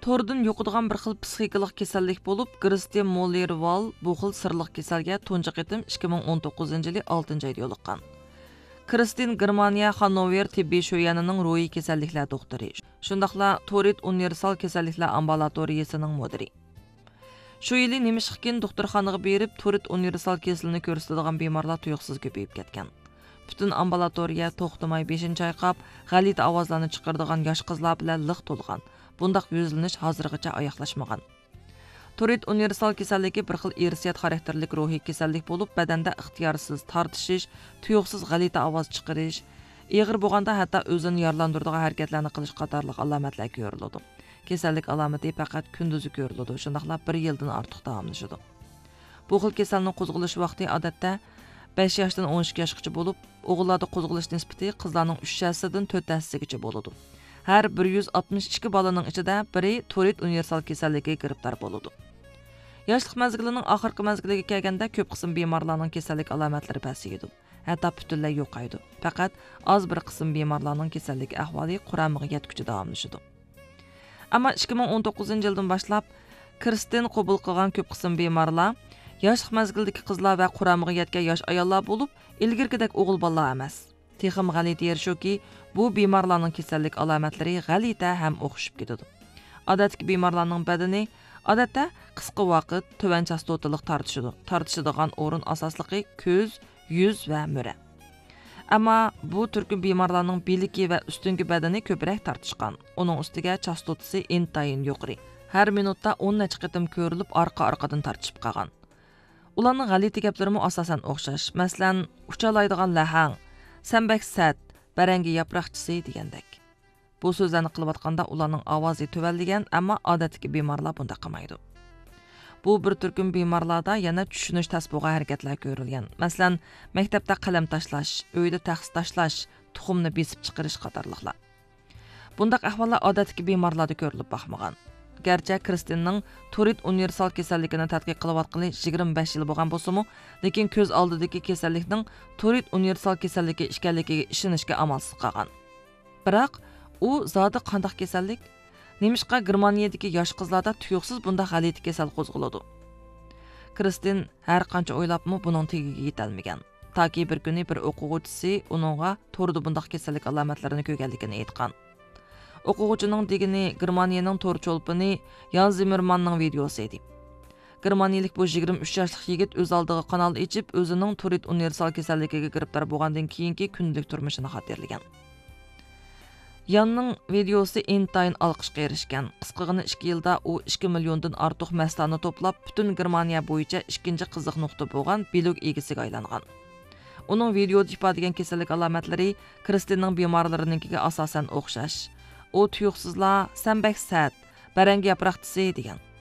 Tordan yo'qadigan bir xil psixikalik kasallik bo'lib, Kristin Moller-Wall bu xil sirliq kasalga tunji qitim 2019-yili 6-oyda yo'liqqan. Kristin Germaniya Hannover tibbiy sho'yanining ruhiy kasalliklar doktori. Shundaqla Torit universal kasalliklar ambulatoriyasining mudiri. Shu yili nimishqikin doktorxonaga berib, Torit universal kasalini ko'rsatadigan bemorlar tuyuqsiz ko'payib ketgan. Butun ambulatoriya to'xtamay 5-chayqab, g'alati ovozlarni chiqaradigan yosh qizlar bilan liq to'lgan. Bundaq yuzlanish hozirgacha oyoqlashmagan. Torit universal kasalligi bir xil irsiyat xarakterlik ruhiy kasallik bo'lib, badanda ixtiyorsiz tortishish, tuyuqsiz g'alati ovoz chiqarish, ig'ir bo'lganda hatto o'zini yorlantiradigan harakatlarni qilish qatorliq alomatlar ko'riladi. Kasallik alomati faqat kunduzi ko'riladi, shundaqla 1 yildan ortiq davomlashadi. Bu xil kasalning qo'zg'alish vaqti odatda 5 yoshdan 12 yoshgacha bo'lib, o'g'illarda qo'zg'alish nisbati qizlarning 3 yoshdan 4 yoshgacha bo'ladi. Her 162 balaning ichida biri Torit universal kasalligiga giribdor bo'ladi. Yoshlik mazgilining oxirgi mazgiliga kelganda ko'p qism bemorlarning kasallik alomatlari pasayadi. Hatto butunlay yo'qaydi. Faqat oz bir qism bemorlarning kasallik ahvoli quramiga yetguncha davomlashadi. Ammo 2019-yildan boshlab Kristin qabul qilgan ko'p qism bemorlar yoshlik mazgilidagi qizlar va quramiga yetgan yosh ayollar bo'lib, ilgirgidek o'g'il bolalar emas. Texim g'alati yer shuki, bu bemorlarning kasallik alomatlari g'alita ham o'xshib ketadi. Odatdagi bemorlarning badani odatda qisqa vaqt tuvan chastotalik tortishadigan o'rin asosligi ko'z, yuz va mura. Ammo bu turkum bemorlarning beliki va ustungi badani ko'proq tortishgan. Uning ustiga chastotasi intayin yuqori. Har minutda 10 necha qitim ko'rilib, orqa-orqadan tortishib qolgan. Ularning g'alati gaplari asosan o'xshash. Masalan, uchalaydigan lahang, sambak sat, barangi yaproqchisi degandek. Bu so'zlarni qilayotganda ularning ovozi tuvalligan, ammo odatdagi bemorlar bunda qilmaydi. Bu bir turkum bemorlarda yana tushunish tasbiga harakatlar ko'rilgan. Masalan, maktabda qalam tashlash, uyda taxs tashlash, tuxumni besib chiqarish qatorliqlar. Bundaq ahvollar odatdagi bemorlarda ko'rilib boqmagan. Gerçi Kristinning Torit universal kasalligini tadqiq qilayotgani 25 yil bo'lgan bo'lsa-mu, lekin ko'z oldidagi kasallikning Torit universal kasalligi ekanligiga ishonishga amalsiz qolgan. Biroq u zodi qanday kasallik? Nemishqa Germaniyadagi yosh qizlarda tuyuqsiz bunda g'alati kasal qo'zg'aladi. Kristin har qancha o'ylabmi buning tagiga yetolmagan. Toki bir kuni bir o'quvchisi uningga to'rda bunday kasallik alomatlarini ko'rganligini aytgan. O'quvchining degini Germaniyaning to'r cho'lpini Jan Zimmermanning videosi edi. Germaniyalik bu 23 yoshli yigit o'z oldiga kanal ochib, o'zining Torit universal kasalligiga giribdor bo'lgandan keyingi kundalik turmushini xotirlagan. Yanning videosi intayin olqishga erishgan. Qisqagina 2 yilda u 2 milliondan ortiq mastani to'plab, butun Germaniya bo'yicha ikkinchi qiziq nuqta bo'lgan bilog egasiga aylangan. Uning videoda ifodalangan kasallik alomatlari Kristinning bemorlarininkiga asosan o'xshash. O tuyuqsizlar, sambak sat, barangi yaproqchisi degan.